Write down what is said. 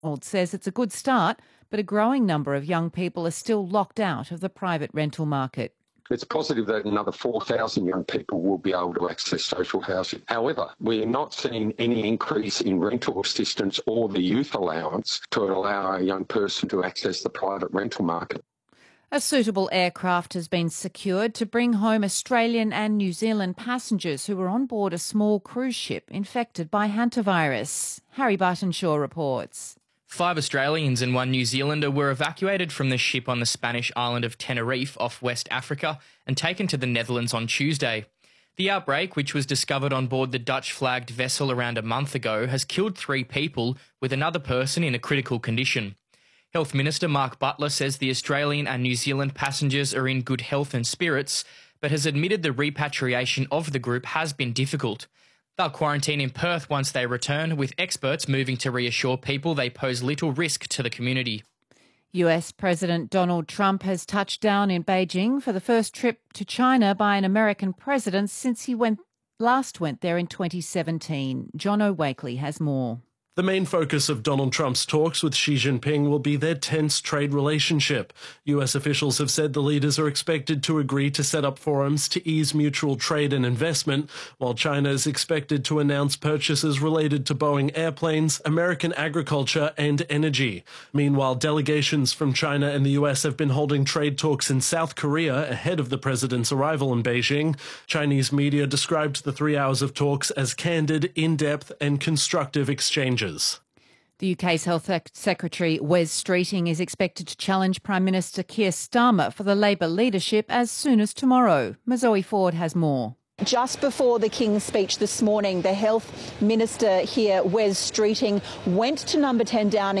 Ald says it's a good start, but a growing number of young people are still locked out of the private rental market. It's positive that another 4,000 young people will be able to access social housing. However, we are not seeing any increase in rental assistance or the youth allowance to allow a young person to access the private rental market. A suitable aircraft has been secured to bring home Australian and New Zealand passengers who were on board a small cruise ship infected by hantavirus. Harry Buttonshaw reports. 5 Australians and 1 New Zealander were evacuated from the ship on the Spanish island of Tenerife off West Africa and taken to the Netherlands on Tuesday. The outbreak, which was discovered on board the Dutch-flagged vessel around a month ago, has killed 3 people, with another person in a critical condition. Health Minister Mark Butler says the Australian and New Zealand passengers are in good health and spirits, but has admitted the repatriation of the group has been difficult. They'll quarantine in Perth once they return, with experts moving to reassure people they pose little risk to the community. US President Donald Trump has touched down in Beijing for the first trip to China by an American president since he last went there in 2017. John O'Wakely has more. The main focus of Donald Trump's talks with Xi Jinping will be their tense trade relationship. US officials have said the leaders are expected to agree to set up forums to ease mutual trade and investment, while China is expected to announce purchases related to Boeing airplanes, American agriculture and energy. Meanwhile, delegations from China and the US have been holding trade talks in South Korea ahead of the president's arrival in Beijing. Chinese media described the 3 hours of talks as candid, in-depth and constructive exchanges. The UK's Health Secretary Wes Streeting is expected to challenge Prime Minister Keir Starmer for the Labor leadership as soon as tomorrow. Mazoe Ford has more. Just before the King's speech this morning, the Health Minister here, Wes Streeting, went to number 10 Downing